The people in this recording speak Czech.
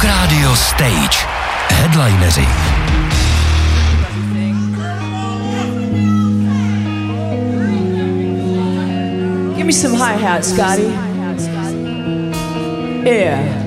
Rock Radio Stage. Headlineři. Give me some hi-hat, Scotty. Yeah.